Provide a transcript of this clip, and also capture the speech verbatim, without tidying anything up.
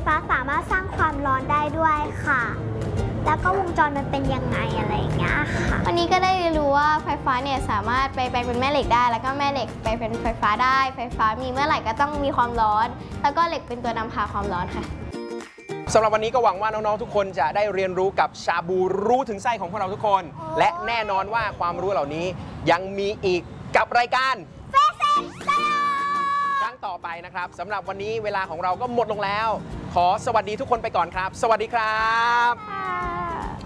ฟ้าสามารถสร้างความร้อนได้ด้วยค่ะแล้วก็วงจรมันเป็นยังไงอะไรอย่างเงี้ยค่ะวันนี้ก็ได้เรียนรู้ว่าไฟฟ้าเนี่ยสามารถไปแปลงเป็นแม่เหล็กได้แล้วก็แม่เหล็กไปเป็นไฟฟ้าได้ไฟฟ้ามีเมื่อไหร่ก็ต้องมีความร้อนแล้วก็เหล็กเป็นตัวนำพาความร้อนค่ะสำหรับวันนี้ก็หวังว่าน้องๆทุกคนจะได้เรียนรู้กับชาบูรู้ถึงไส้ของพวกเราทุกคนและแน่นอนว่าความรู้เหล่านี้ยังมีอีกกับรายการเฟสเซนเซลครั้งต่อไปนะครับสำหรับวันนี้เวลาของเราก็หมดลงแล้วขอสวัสดีทุกคนไปก่อนครับสวัสดีครับ